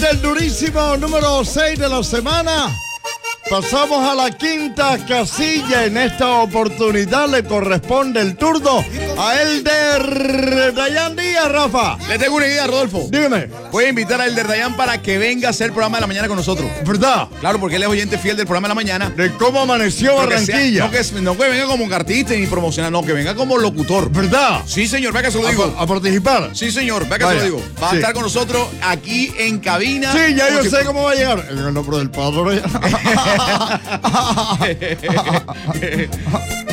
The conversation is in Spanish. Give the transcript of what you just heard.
el durísimo número 6 de la semana. Pasamos a la quinta casilla. En esta oportunidad le corresponde el turno a Elder Dayan Díaz, Rafa. Le tengo una idea, Rodolfo. Dígame. Voy a invitar a Elder Dayan para que venga a hacer el programa de la mañana con nosotros. ¿Verdad? Claro, porque él es oyente fiel del programa de la mañana. De cómo amaneció Barranquilla. No que venga como artista ni promocional, no, que venga como locutor. ¿Verdad? Sí, señor, vea que se lo digo. A participar. Sí, señor, vea que se lo digo. Va a estar con nosotros aquí en cabina. Sí, ya yo sé cómo va a llegar. En el nombre del Padre.